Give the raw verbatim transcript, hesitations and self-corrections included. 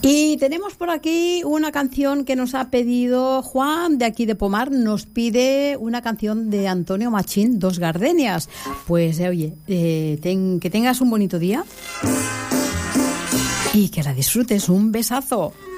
Y tenemos por aquí una canción que nos ha pedido Juan de aquí de Pomar. Nos pide una canción de Antonio Machín, Dos Gardenias. Pues eh, oye, eh, ten, que tengas un bonito día y que la disfrutes. Un besazo.